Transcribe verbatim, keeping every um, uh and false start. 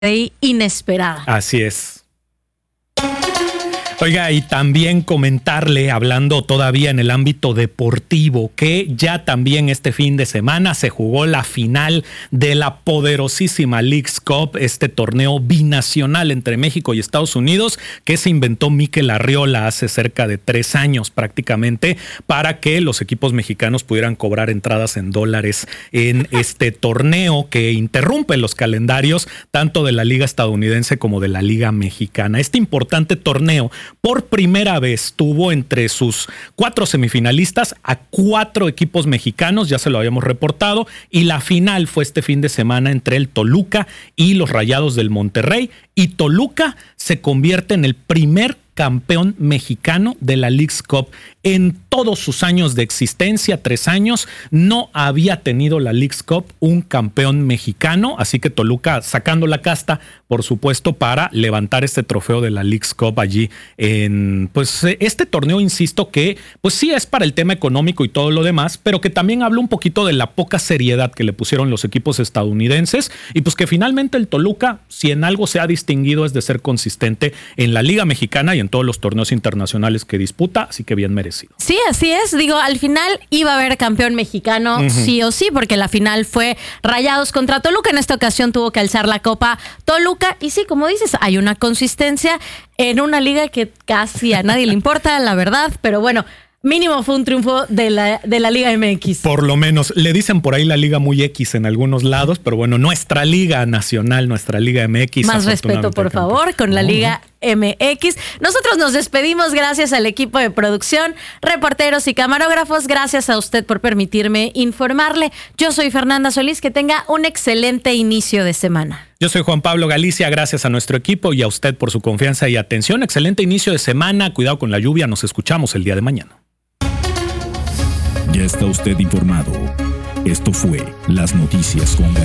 inesperada. Así es. Oiga, y también comentarle, hablando todavía en el ámbito deportivo, que ya también este fin de semana se jugó la final de la poderosísima Leagues Cup, este torneo binacional entre México y Estados Unidos, que se inventó Mikel Arriola hace cerca de tres años prácticamente, para que los equipos mexicanos pudieran cobrar entradas en dólares en este torneo que interrumpe los calendarios tanto de la Liga estadounidense como de la Liga mexicana. Este importante torneo por primera vez tuvo entre sus cuatro semifinalistas a cuatro equipos mexicanos, ya se lo habíamos reportado, y la final fue este fin de semana entre el Toluca y los Rayados del Monterrey, y Toluca se convierte en el primer campeón mexicano de la Leagues Cup. En todos sus años de existencia, tres años, no había tenido la Leagues Cup un campeón mexicano, así que Toluca sacando la casta, por supuesto, para levantar este trofeo de la Leagues Cup allí en, pues, este torneo, insisto, que pues sí es para el tema económico y todo lo demás, pero que también habla un poquito de la poca seriedad que le pusieron los equipos estadounidenses, y pues que finalmente el Toluca, si en algo se ha distinguido, es de ser consistente en la Liga Mexicana y en todos los torneos internacionales que disputa, así que bien merecido. Sí, así es. Digo, al final iba a haber campeón mexicano, uh-huh. sí o sí, porque la final fue Rayados contra Toluca. En esta ocasión tuvo que alzar la copa Toluca. Y sí, como dices, hay una consistencia en una liga que casi a nadie le importa, la verdad. Pero bueno, mínimo fue un triunfo de la, de la Liga M X. Por lo menos. Le dicen por ahí la Liga muy X en algunos lados, pero bueno, nuestra Liga Nacional, nuestra Liga M X. Más respeto, por favor, con la Liga M X. Nosotros nos despedimos gracias al equipo de producción, reporteros y camarógrafos. Gracias a usted por permitirme informarle. Yo soy Fernanda Solís. Que tenga un excelente inicio de semana. Yo soy Juan Pablo Galicia. Gracias a nuestro equipo y a usted por su confianza y atención. Excelente inicio de semana. Cuidado con la lluvia. Nos escuchamos el día de mañana. Ya está usted informado. Esto fue Las Noticias con